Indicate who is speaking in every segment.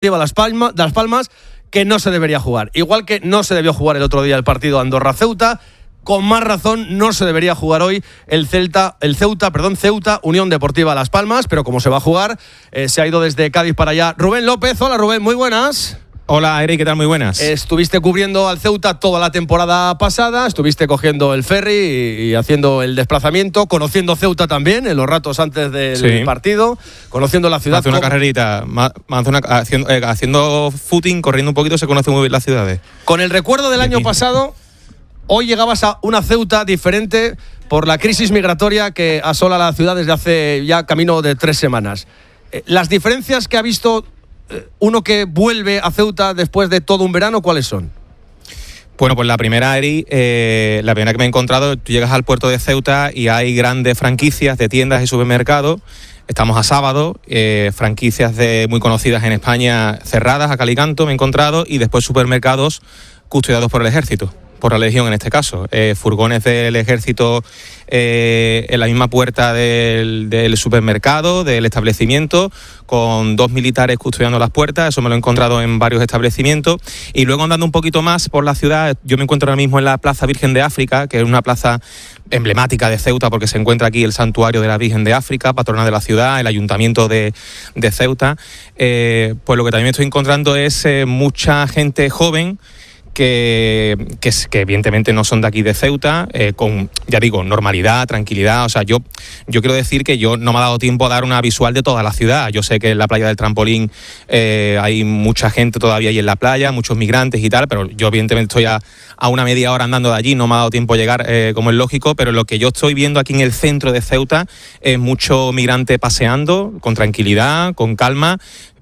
Speaker 1: Las Palmas, que no se debería jugar. Igual que no se debió jugar el otro día el partido Andorra-Ceuta, con más razón no se debería jugar hoy el Ceuta Unión Deportiva Las Palmas, pero como se va a jugar, se ha ido desde Cádiz para allá Rubén López. Hola Rubén, muy buenas.
Speaker 2: Hola Eric, ¿qué tal? Muy buenas.
Speaker 1: Estuviste cubriendo al Ceuta toda la temporada pasada, estuviste cogiendo el ferry y haciendo el desplazamiento, conociendo Ceuta también en los ratos antes del partido, conociendo la ciudad.
Speaker 2: Hace una carrerita, haciendo footing, corriendo un poquito, se conoce muy bien las ciudades.
Speaker 1: Con el recuerdo del año pasado, hoy llegabas a una Ceuta diferente por la crisis migratoria que asola la ciudad desde hace ya camino de 3 semanas. Las diferencias que ha visto uno que vuelve a Ceuta después de todo un verano, ¿cuáles son?
Speaker 2: Bueno, pues la primera, Eri, la primera que me he encontrado, tú llegas al puerto de Ceuta y hay grandes franquicias de tiendas y supermercados. Estamos a sábado, franquicias muy conocidas en España cerradas a cal y canto me he encontrado, y después supermercados custodiados por el ejército, por la Legión en este caso. Furgones del ejército en la misma puerta del supermercado, del establecimiento, con 2 militares custodiando las puertas. Eso me lo he encontrado en varios establecimientos. Y luego, andando un poquito más por la ciudad, yo me encuentro ahora mismo en la Plaza Virgen de África, que es una plaza emblemática de Ceuta porque se encuentra aquí el santuario de la Virgen de África, patrona de la ciudad, el ayuntamiento de Ceuta. Pues lo que también me estoy encontrando es mucha gente joven que evidentemente no son de aquí de Ceuta, con, ya digo, normalidad, tranquilidad. O sea, yo quiero decir que yo no me ha dado tiempo a dar una visual de toda la ciudad. Yo sé que en la playa del Trampolín hay mucha gente todavía ahí en la playa, muchos migrantes y tal, pero yo evidentemente estoy a una media hora andando de allí, no me ha dado tiempo a llegar, como es lógico, pero lo que yo estoy viendo aquí en el centro de Ceuta es mucho migrante paseando, con tranquilidad, con calma,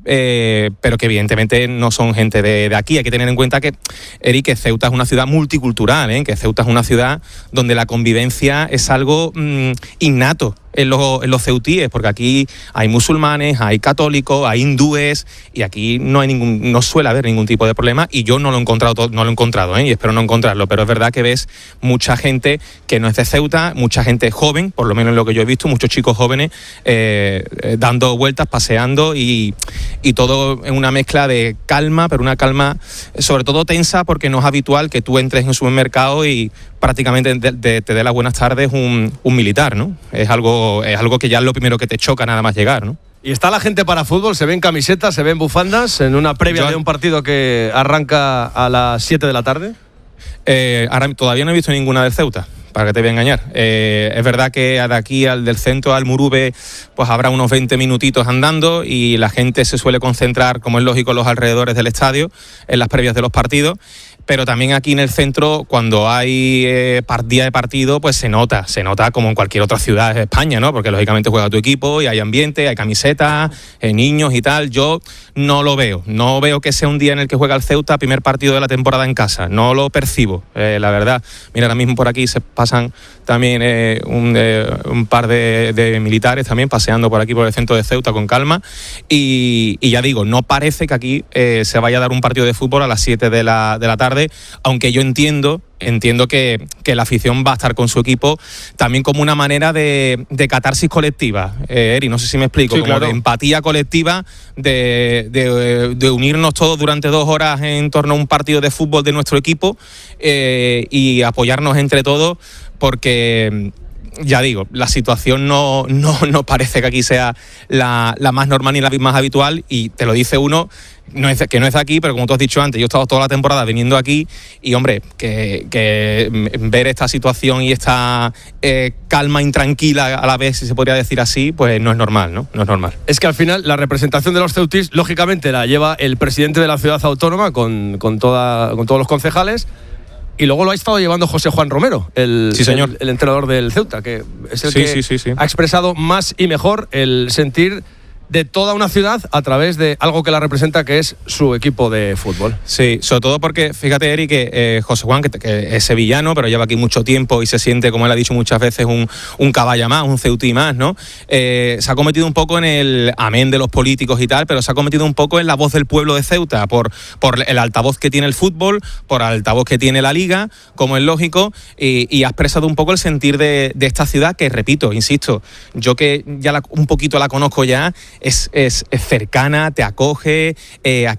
Speaker 2: pero que evidentemente no son gente de aquí. Hay que tener en cuenta que, Eric, que Ceuta es una ciudad multicultural, que Ceuta es una ciudad donde la convivencia es algo innato en los ceutíes, porque aquí hay musulmanes, hay católicos, hay hindúes, y aquí no suele haber ningún tipo de problema, y yo no lo he encontrado, y espero no encontrarlo, pero es verdad que ves mucha gente que no es de Ceuta, mucha gente joven, por lo menos en lo que yo he visto, muchos chicos jóvenes dando vueltas, paseando, y todo en una mezcla de calma, pero una calma sobre todo tensa, porque no es habitual que tú entres en un supermercado y prácticamente te dé las buenas tardes un militar, ¿no? Es algo que ya es lo primero que te choca nada más llegar, ¿no?
Speaker 1: ¿Y está la gente para fútbol? ¿Se ven camisetas, se ven bufandas en una previa de un partido que arranca a las 7 de la tarde?
Speaker 2: Ahora todavía no he visto ninguna del Ceuta, para que te voy a engañar. Es verdad que de aquí del centro al Murube pues habrá unos 20 minutitos andando, y la gente se suele concentrar, como es lógico, en los alrededores del estadio, en las previas de los partidos. Pero también aquí en el centro, cuando hay día de partido, pues se nota como en cualquier otra ciudad de España, ¿no? Porque lógicamente juega tu equipo y hay ambiente, hay camisetas, niños y tal. Yo no veo que sea un día en el que juega el Ceuta, primer partido de la temporada en casa. No lo percibo, la verdad. Mira, ahora mismo por aquí se pasan también un par de militares también paseando por aquí por el centro de Ceuta con calma, y ya digo, no parece que aquí se vaya a dar un partido de fútbol a las 7 de la tarde, aunque yo entiendo que la afición va a estar con su equipo también como una manera de catarsis colectiva, Eri, no sé si me explico,
Speaker 1: sí,
Speaker 2: como
Speaker 1: claro,
Speaker 2: de empatía colectiva, de unirnos todos durante 2 horas en torno a un partido de fútbol de nuestro equipo, y apoyarnos entre todos, porque ya digo, la situación no parece que aquí sea la más normal ni la más habitual, y te lo dice uno que no es de aquí, pero como tú has dicho antes, yo he estado toda la temporada viniendo aquí, y hombre, que ver esta situación y esta calma intranquila a la vez, si se podría decir así, pues no es normal, ¿no? No es normal.
Speaker 1: Es que al final la representación de los ceutís, lógicamente, la lleva el presidente de la ciudad autónoma con todos los concejales. Y luego lo ha estado llevando José Juan Romero, el entrenador del Ceuta, que es el que ha expresado más y mejor el sentir de toda una ciudad a través de algo que la representa, que es su equipo de fútbol.
Speaker 2: Sí, sobre todo porque, fíjate, Eric, que José Juan, que es sevillano, pero lleva aquí mucho tiempo y se siente, como él ha dicho muchas veces, un caballa más, un ceutí más, ¿no? Se ha cometido un poco en el amén de los políticos y tal, pero se ha cometido un poco en la voz del pueblo de Ceuta, por el altavoz que tiene el fútbol, por el altavoz que tiene la liga, como es lógico, y ha expresado un poco el sentir de esta ciudad, que repito, insisto, yo que ya un poquito la conozco ya, es cercana, te acoge. Aquí